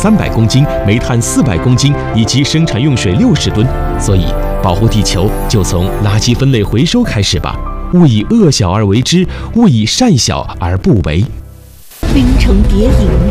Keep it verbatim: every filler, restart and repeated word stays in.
三百公斤，煤炭四百公斤，以及生产用水六十吨。所以，保护地球就从垃圾分类回收开始吧。勿以恶小而为之，勿以善小而不为。 冰城谍影